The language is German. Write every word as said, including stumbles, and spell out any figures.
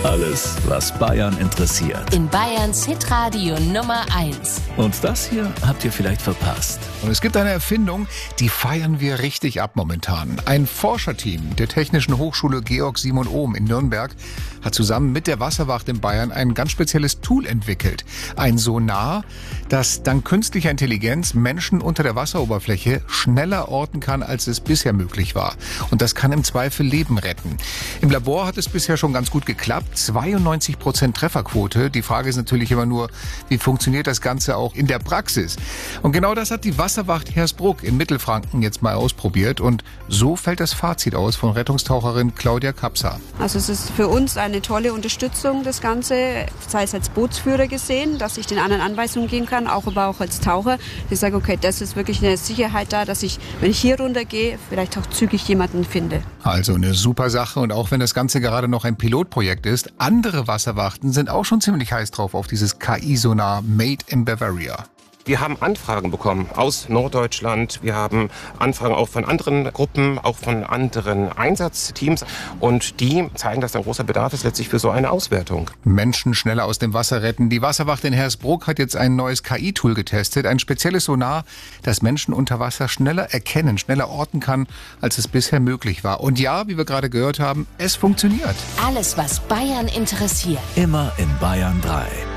Alles, was Bayern interessiert. In Bayerns Hitradio Nummer eins. Und das hier habt ihr vielleicht verpasst. Und es gibt eine Erfindung, die feiern wir richtig ab momentan. Ein Forscherteam der Technischen Hochschule Georg Simon Ohm in Nürnberg hat zusammen mit der Wasserwacht in Bayern ein ganz spezielles Tool entwickelt. Ein Sonar, das dank künstlicher Intelligenz Menschen unter der Wasseroberfläche schneller orten kann, als es bisher möglich war. Und das kann im Zweifel Leben retten. Im Labor hat es bisher schon ganz gut geklappt. zweiundneunzig Prozent Trefferquote. Die Frage ist natürlich immer nur, wie funktioniert das Ganze auch in der Praxis? Und genau das hat die Wasserwacht Hersbruck in Mittelfranken jetzt mal ausprobiert. Und so fällt das Fazit aus von Rettungstaucherin Claudia Kapsa. Also es ist für uns eine tolle Unterstützung, das Ganze, sei es als Bootsführer gesehen, dass ich den anderen Anweisungen geben kann, auch aber auch als Taucher. Ich sage, okay, das ist wirklich eine Sicherheit da, dass ich, wenn ich hier runtergehe, vielleicht auch zügig jemanden finde. Also eine super Sache. Und auch wenn das Ganze gerade noch ein Pilotprojekt ist, andere Wasserwachten sind auch schon ziemlich heiß drauf auf dieses K I-Sonar Made in Bavaria. Wir haben Anfragen bekommen aus Norddeutschland. Wir haben Anfragen auch von anderen Gruppen, auch von anderen Einsatzteams. Und die zeigen, dass ein großer Bedarf ist letztlich für so eine Auswertung. Menschen schneller aus dem Wasser retten. Die Wasserwacht in Hersbruck hat jetzt ein neues K I-Tool getestet. Ein spezielles Sonar, das Menschen unter Wasser schneller erkennen, schneller orten kann, als es bisher möglich war. Und ja, wie wir gerade gehört haben, es funktioniert. Alles, was Bayern interessiert. Immer in Bayern drei.